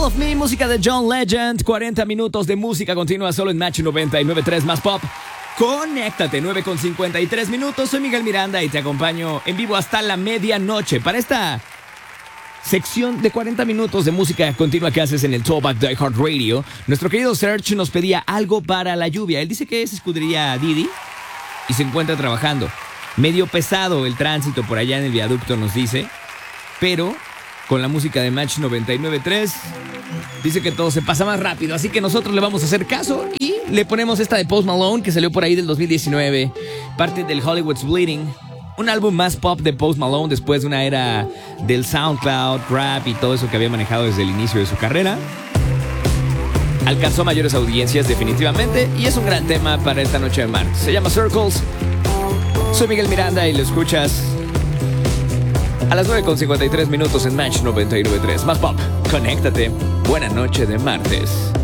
All of Me, música de John Legend. 40 minutos de música continua solo en Match 99.3 más pop. Conéctate, 9:53 minutos. Soy Miguel Miranda y te acompaño en vivo hasta la medianoche para esta sección de 40 minutos de música continua que haces en el Tallback de iHeartRadio. Nuestro querido Serge nos pedía algo para la lluvia. Él dice que es escudería Didi y se encuentra trabajando. Medio pesado el tránsito por allá en el viaducto, nos dice, pero con la música de Match 99.3 dice que todo se pasa más rápido, así que nosotros le vamos a hacer caso y le ponemos esta de Post Malone que salió por ahí del 2019, parte del Hollywood's Bleeding, un álbum más pop de Post Malone después de una era del SoundCloud, rap y todo eso que había manejado desde el inicio de su carrera. Alcanzó mayores audiencias definitivamente y es un gran tema para esta noche de martes. Se llama Circles. Soy Miguel Miranda y lo escuchas a las 9:53 minutos en Match 99.3. Más pop, conéctate. Buena noche de martes.